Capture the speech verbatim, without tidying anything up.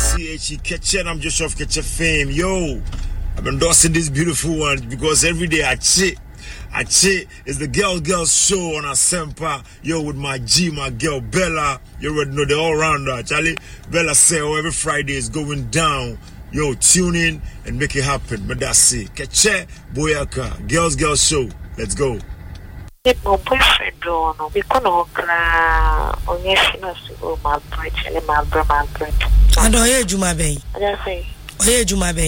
C H E Ketchen. I'm just off Ketchen fame. Yo, I've been endorsing this beautiful one because every day I cheat. I cheat. It's the Girl Girl Show on Asempa. Yo, with my G, my girl Bella. You already know the all-rounder. Charlie, Bella say, oh, every Friday is going down. Yo, tune in and make it happen. But that's it. Ketchen, Boyaka, Girls Girl Show. Let's go. My boyfriend, no, we can't cry. Only she knows to go my bread, and my bread, my bread. I don't hear you, my baby. I just say, I hear you, my baby.